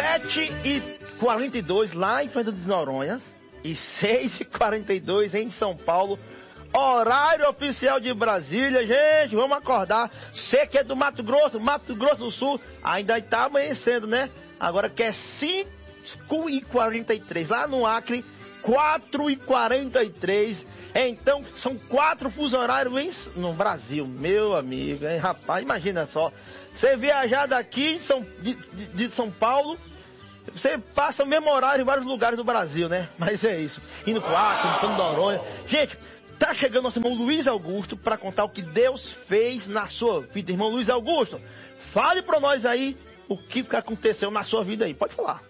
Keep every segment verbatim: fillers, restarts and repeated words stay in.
sete e quarenta e dois lá em Fernando de Noronha e seis e quarenta e dois em São Paulo. Horário oficial de Brasília, gente, vamos acordar. Você que é do Mato Grosso, Mato Grosso do Sul, ainda está amanhecendo, né? Agora que é cinco e quarenta e três, lá no Acre, quatro e quarenta e três. Então, são quatro fuso horários no Brasil, meu amigo, hein, rapaz, imagina só. Você viajar daqui São, de, de, de São Paulo, você passa o mesmo horário em vários lugares do Brasil, né? Mas é isso, indo pro Acre, indo pro Noronha. Gente, tá chegando nosso irmão Luiz Augusto para contar o que Deus fez na sua vida. Irmão Luiz Augusto, fale para nós aí o que aconteceu na sua vida aí. Pode falar.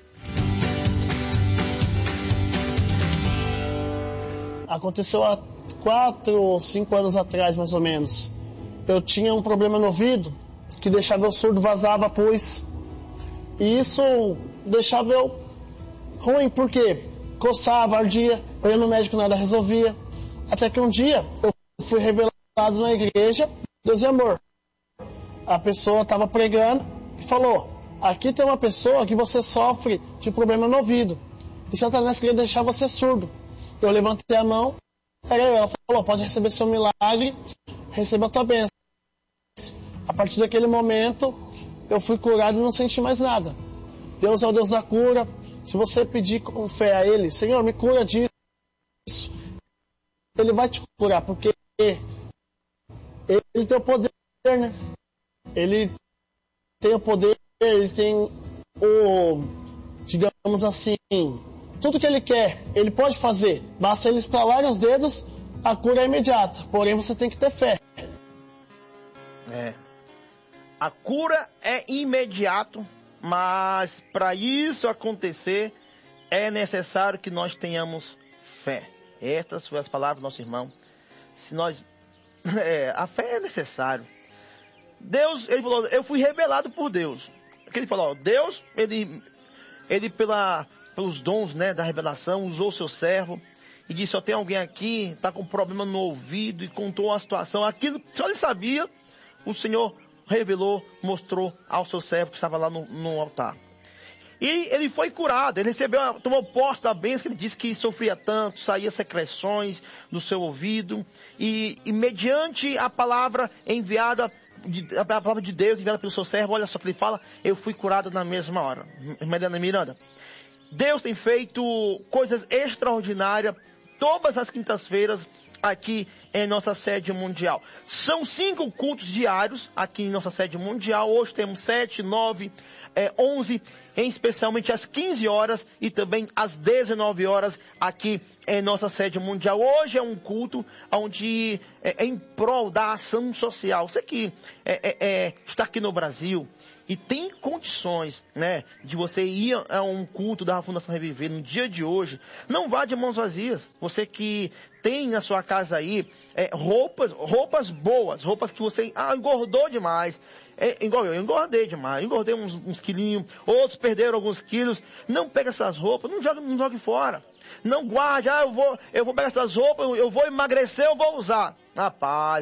Aconteceu há quatro ou cinco anos atrás, mais ou menos. Eu tinha um problema no ouvido que deixava eu surdo, vazava pus. E isso deixava eu ruim, porque coçava, ardia, eu ia no médico, nada resolvia. Até que um dia eu fui revelado na igreja, Deus e amor. A pessoa estava pregando e falou: aqui tem uma pessoa que você sofre de problema no ouvido. E Satanás queria deixar você surdo. Eu levantei a mão, ela falou: pode receber seu milagre, receba a tua bênção. A partir daquele momento, eu fui curado e não senti mais nada. Deus é o Deus da cura. Se você pedir com fé a Ele: Senhor, me cura disso, Ele vai te curar, porque Ele tem o poder, né? Ele tem o poder, Ele tem o, digamos assim, tudo que Ele quer, Ele pode fazer. Basta Ele estalar os dedos, a cura é imediata. Porém, você tem que ter fé. É. A cura é imediato, mas para isso acontecer, é necessário que nós tenhamos fé. Estas foram as palavras do nosso irmão. Se nós, é, a fé é necessário. Deus, ele falou, eu fui revelado por Deus. Ele falou, Deus, ele, ele pela, pelos dons, né, da revelação, usou o seu servo e disse: ó, tem alguém aqui, está com problema no ouvido, e contou a situação. Aquilo que só ele sabia, o Senhor revelou, mostrou ao seu servo que estava lá no, no altar. E ele foi curado, ele recebeu, tomou posse da bênção, que ele disse que sofria tanto, saía secreções do seu ouvido, e, e mediante a palavra enviada, de, a palavra de Deus enviada pelo seu servo, olha só que ele fala: eu fui curado na mesma hora. Mariana Miranda, Deus tem feito coisas extraordinárias todas as quintas-feiras aqui em nossa sede mundial. São cinco cultos diários aqui em nossa sede mundial. Hoje temos sete, nove, é, onze, em especialmente às quinze horas e também às dezenove horas aqui em nossa sede mundial. Hoje é um culto onde é, é em prol da ação social. Você que é, é, é, está aqui no Brasil e tem condições, né, de você ir a um culto da Fundação Reviver no dia de hoje, não vá de mãos vazias. Você que tem na sua casa aí é, roupas, roupas boas, roupas que você ah, engordou demais. É, igual eu, eu engordei demais, engordei uns, uns quilinhos, outros perderam alguns quilos. Não pega essas roupas, não jogue, não jogue fora. Não guarde, ah, eu vou, eu vou pegar essas roupas, eu vou emagrecer, eu vou usar. Rapaz,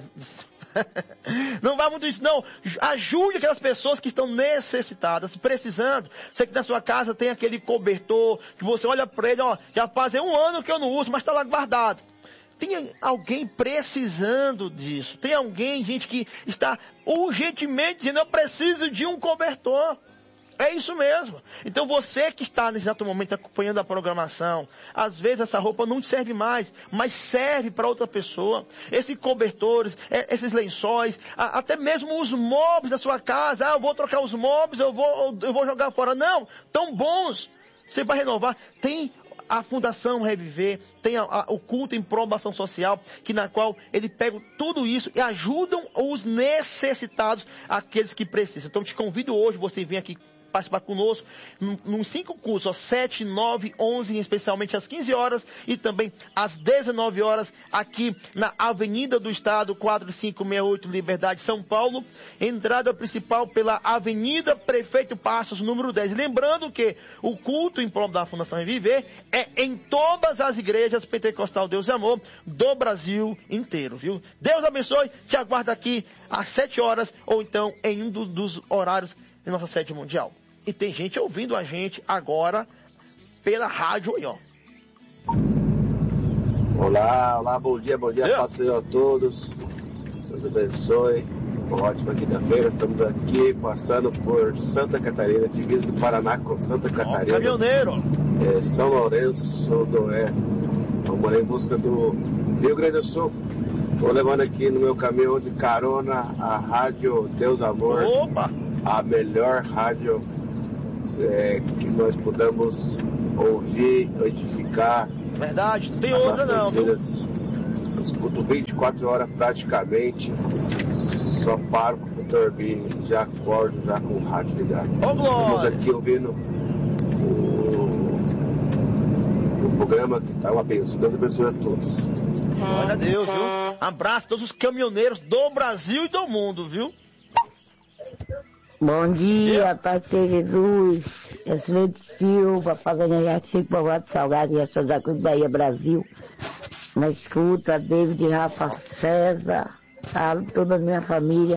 não vai muito isso, não. Ajude aquelas pessoas que estão necessitadas, precisando. Você que na sua casa tem aquele cobertor, que você olha para ele, ó, já faz um ano que eu não uso, mas está lá guardado. Tem alguém precisando disso. Tem alguém, gente, que está urgentemente dizendo: eu preciso de um cobertor. É isso mesmo. Então você que está nesse exato momento acompanhando a programação, às vezes essa roupa não te serve mais, mas serve para outra pessoa. Esses cobertores, esses lençóis, até mesmo os móveis da sua casa. Ah, eu vou trocar os móveis, eu vou, eu vou jogar fora. Não, tão bons. Você vai renovar. Tem a Fundação Reviver, tem a, a, o culto em prol da ação social, que na qual ele pega tudo isso e ajudam os necessitados, aqueles que precisam. Então te convido hoje, você vem aqui participar conosco, nos cinco cursos, ó, sete, nove, onze, especialmente às quinze horas e também às dezenove horas, aqui na Avenida do Estado, quatro cinco seis oito, Liberdade, São Paulo, entrada principal pela Avenida Prefeito Passos, número dez. Lembrando que o culto em prol da Fundação Reviver é em todas as igrejas pentecostal Deus e Amor do Brasil inteiro, viu? Deus abençoe, te aguardo aqui às sete horas ou então em um dos horários em nossa sede mundial. e tem gente ouvindo a gente agora pela rádio aí, ó. Olá, olá, bom dia, bom dia, paz do Senhor a todos. Deus abençoe. Uma ótima quinta-feira. Estamos aqui passando por Santa Catarina, divisa do Paraná com Santa Catarina. Ó, caminhoneiro. É, São Lourenço do Oeste. Vamos em busca do Rio Grande do Sul. Estou levando aqui no meu caminhão de carona a rádio Deus Amor. Opa! A melhor rádio é, que nós pudamos ouvir, edificar. Verdade, não tem outra não. Vidas. Eu escuto vinte e quatro horas praticamente. Só paro com o turbine, já acordo já com o rádio ligado. Ô, Glória! Estamos aqui ouvindo o, o programa que está uma bênção. Deus abençoe a todos. Glória a Deus, viu? Abraço a todos os caminhoneiros do Brasil e do mundo, viu? Bom dia, Pai de Jesus. É Silvete Silva, fazendo cinco povoados salgados e essa da Cruz Bahia, Brasil. Na escuta, David Rafa César, toda a minha família.